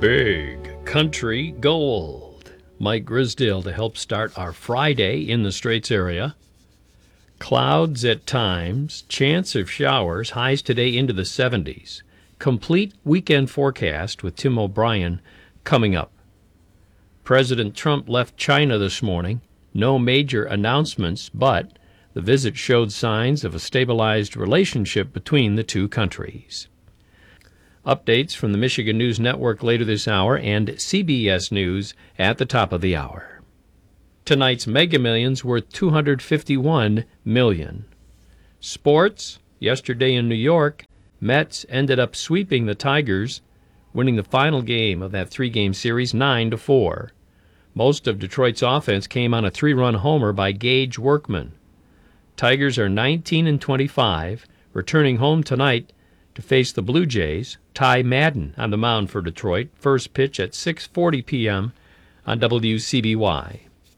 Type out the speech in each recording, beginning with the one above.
Big Country Gold. Mike Grisdale to help start our Friday in the Straits area. Clouds at times, chance of showers, highs today into the 70s. Complete weekend forecast with Tim O'Brien coming up. President Trump left China this morning. No major announcements, but the visit showed signs of a stabilized relationship between the two countries. Updates from the Michigan News Network later this hour and CBS News at the top of the hour. Tonight's Mega Millions worth $251 million. Sports, yesterday in New York, Mets ended up sweeping the Tigers, winning the final game of that three-game series 9-4. Most of Detroit's offense came on a three-run homer by Gage Workman. Tigers are 19-25, returning home tonight to face the Blue Jays. Ty Madden on the mound for Detroit. First pitch at 6:40 p.m. on WCBY.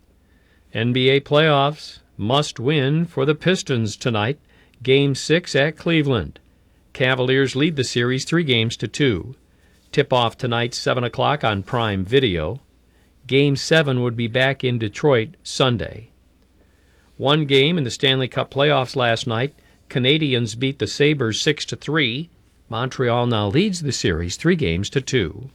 NBA playoffs must win for the Pistons tonight. Game 6 at Cleveland. Cavaliers lead the series 3-2. Tip-off tonight, 7 o'clock on Prime Video. Game 7 would be back in Detroit Sunday. One game in the Stanley Cup playoffs last night. Canadiens beat the Sabres 6-3. Montreal now leads the series 3-2.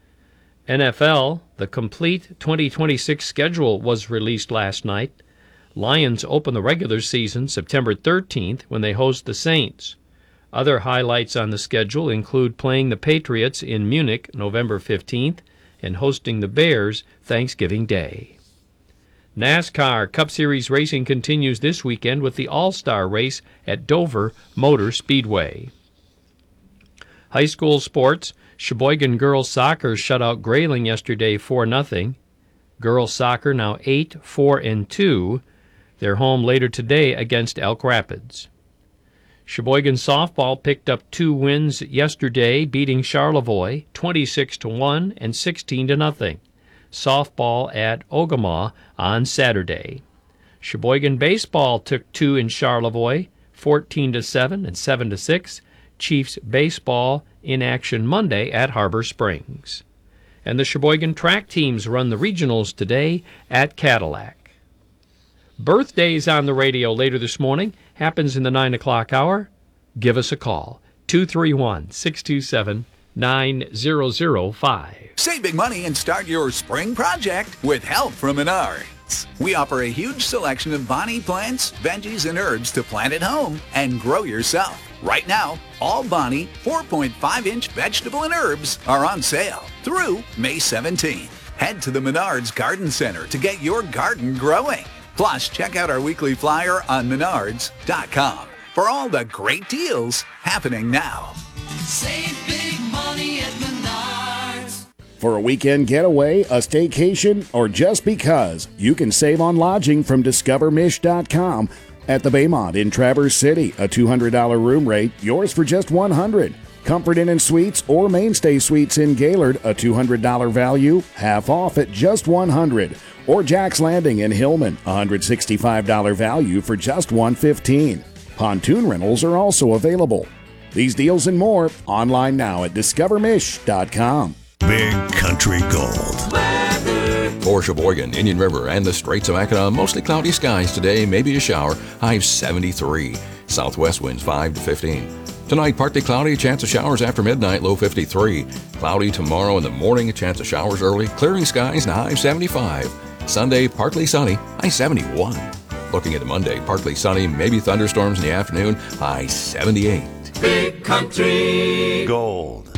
NFL, the complete 2026 schedule was released last night. Lions open the regular season September 13th when they host the Saints. Other highlights on the schedule include playing the Patriots in Munich November 15th and hosting the Bears Thanksgiving Day. NASCAR Cup Series racing continues this weekend with the All-Star race at Dover Motor Speedway. High school sports, Sheboygan girls soccer shut out Grayling yesterday 4-0. Girls soccer now 8-4-2. They're home later today against Elk Rapids. Sheboygan softball picked up 2 wins yesterday, beating Charlevoix 26-1 and 16-0. Softball at Ogama on Saturday. Sheboygan baseball took 2 in Charlevoix, 14-7 and 7-6. Chiefs baseball in action Monday at Harbor Springs. And the Sheboygan track teams run the regionals today at Cadillac. Birthdays on the radio later this morning happens in the 9 o'clock hour. Give us a call, 231-627-9005. Save big money and start your spring project with help from Menards. We offer a huge selection of Bonnie plants, veggies, and herbs to plant at home and grow yourself. Right now, all Bonnie 4.5-inch vegetable and herbs are on sale through May 17th. Head to the Menards Garden Center to get your garden growing. Plus, check out our weekly flyer on menards.com for all the great deals happening now. Save big money at Menards. For a weekend getaway, a staycation, or just because, you can save on lodging from discovermish.com. At the Baymont in Traverse City, a $200 room rate, yours for just $100. Comfort Inn and Suites or Mainstay Suites in Gaylord, a $200 value, half off at just $100. Or Jack's Landing in Hillman, a $165 value for just $115. Pontoon rentals are also available. These deals and more online now at discovermish.com. Big Country Gold. For Sheboygan, Indian River, and the Straits of Mackinac, mostly cloudy skies today, maybe a shower, high 73. Southwest winds 5 to 15. Tonight, partly cloudy, chance of showers after midnight, low 53. Cloudy tomorrow in the morning, a chance of showers early, clearing skies, and high 75. Sunday, partly sunny, high 71. Looking at Monday, partly sunny, maybe thunderstorms in the afternoon, high 78. Big Country Gold.